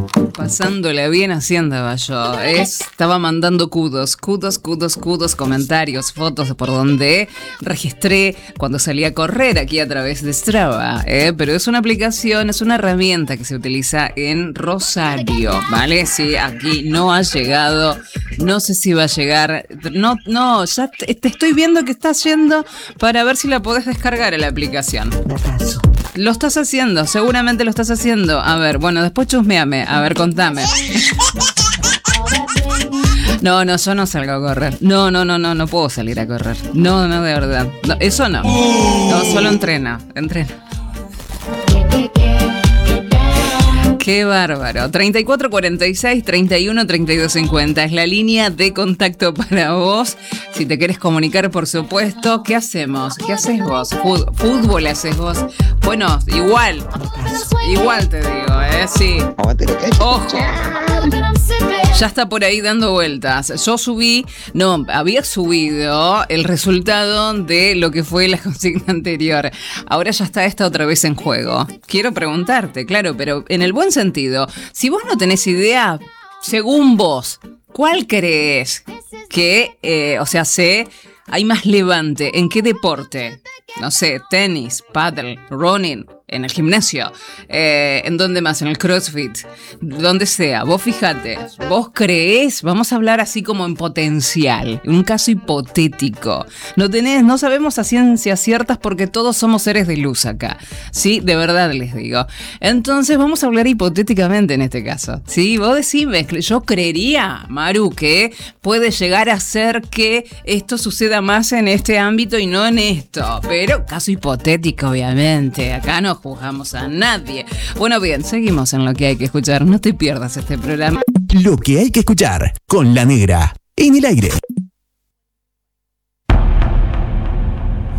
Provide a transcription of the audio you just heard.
Pasándola bien haciendo yo. Estaba mandando kudos, comentarios, fotos de por donde registré cuando salí a correr aquí a través de Strava. Pero es una aplicación, es una herramienta que se utiliza en Rosario, ¿vale? Sí, aquí no ha llegado, no sé si va a llegar. No, ya te estoy viendo que estás yendo para ver si la podés descargar en la aplicación. Lo estás haciendo, seguramente lo estás haciendo. A ver, bueno, después chusmeame. A ver, contame. No, yo no salgo a correr. No puedo salir a correr. No, de verdad. No, eso no. No, solo entreno. Qué bárbaro. 34 46 31 32 50 es la línea de contacto para vos. Si te querés comunicar, por supuesto. ¿Qué hacemos? ¿Qué haces vos? ¿Fútbol haces vos? Bueno, igual te digo, sí. Ojo. Ya está por ahí dando vueltas. Había subido el resultado de lo que fue la consigna anterior. Ahora ya está esta otra vez en juego. Quiero preguntarte, claro, pero en el buen sentido. Si vos no tenés idea, según vos, ¿cuál crees que, hay más levante? ¿En qué deporte? No sé, tenis, pádel, running, en el gimnasio, ¿en dónde más? En el CrossFit, donde sea. Vos fíjate, vos creés, vamos a hablar así como en potencial, un caso hipotético. No sabemos a ciencias ciertas porque todos somos seres de luz acá, ¿sí? De verdad les digo. Entonces vamos a hablar hipotéticamente en este caso, ¿sí? Vos decime, yo creería, Maru, que puede llegar a ser que esto suceda más en este ámbito y no en esto, pero caso hipotético, obviamente. Acá no juzgamos a nadie. Bueno, bien, seguimos en Lo que hay que escuchar. No te pierdas este programa. Lo que hay que escuchar con La Negra en el aire.